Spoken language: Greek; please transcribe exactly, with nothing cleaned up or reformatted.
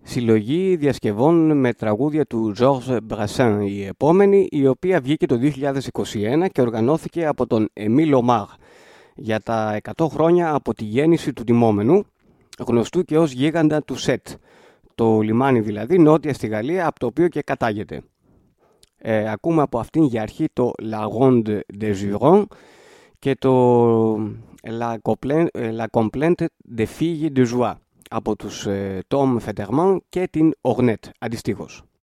συλλογή διασκευών με τραγούδια του Georges Brassens, η επόμενη, η οποία βγήκε το δύο χιλιάδες είκοσι ένα και οργανώθηκε από τον Emile Omar για τα εκατό χρόνια από τη γέννηση του τιμόμενου, γνωστού και ως γίγαντα του Σετ, το λιμάνι δηλαδή νότια στη Γαλλία, από το οποίο και κατάγεται. Ε, ακούμε από αυτήν για αρχή το La Ronde des Jurons και το La Complainte des Filles de Joie από τους ε, Tom Fetterman και την Ornette αντιστοίχως.